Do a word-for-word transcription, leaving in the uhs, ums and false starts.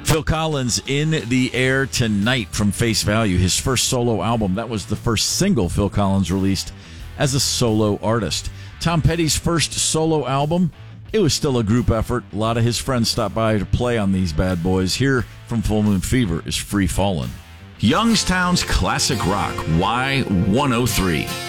Phil Collins in the air tonight from Face Value, his first solo album. That was the first single Phil Collins released as a solo artist. Tom Petty's first solo album, it was still a group effort. A lot of his friends stopped by to play on these bad boys. Here from Full Moon Fever is Free Fallin'. Youngstown's Classic Rock, Y one oh three.